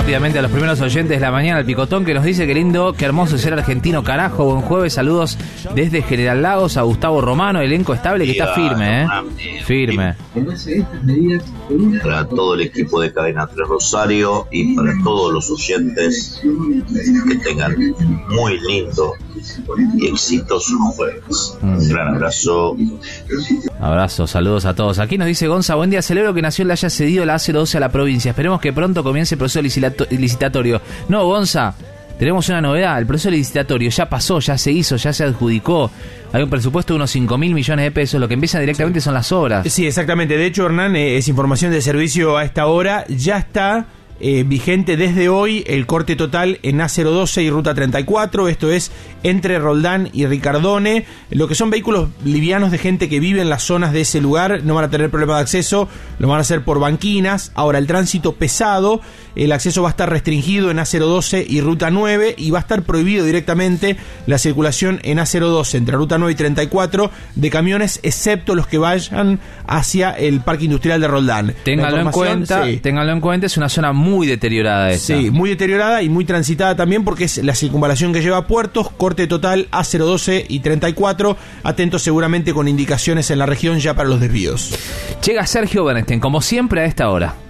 rápidamente a los primeros oyentes de la mañana, al Picotón, que nos dice que lindo, qué hermoso ser argentino, carajo, buen jueves, saludos desde General Lagos a Gustavo Romano, elenco estable que está firme, firme. Para todo el equipo de Cadena 3 Rosario y para todos los oyentes, que tengan muy lindo y exitoso jueves. Un gran abrazo. Abrazo, saludos a todos. Aquí nos dice Gonza, buen día, celebro que Nación le haya cedido la A012 a la provincia. Esperemos que pronto comience el proceso licitatorio. No, Gonza, tenemos una novedad. El proceso licitatorio ya pasó, ya se hizo, ya se adjudicó. Hay un presupuesto de unos 5.000 millones de pesos. Lo que empieza directamente son las obras. Sí, exactamente. De hecho, Hernán, es información de servicio a esta hora. Ya está vigente desde hoy el corte total en A012 y Ruta 34, esto es entre Roldán y Ricardone. Lo que son vehículos livianos de gente que vive en las zonas de ese lugar no van a tener problema de acceso, lo van a hacer por banquinas. Ahora, el tránsito pesado, el acceso va a estar restringido en A012 y Ruta 9 y va a estar prohibido directamente la circulación en A012 entre Ruta 9 y 34 de camiones, excepto los que vayan hacia el Parque Industrial de Roldán. Ténganlo en cuenta, es una zona muy deteriorada esta. Sí, muy deteriorada y muy transitada también porque es la circunvalación que lleva a puertos, corte total A012 y 34, atentos seguramente con indicaciones en la región ya para los desvíos. Llega Sergio Bernstein, como siempre a esta hora.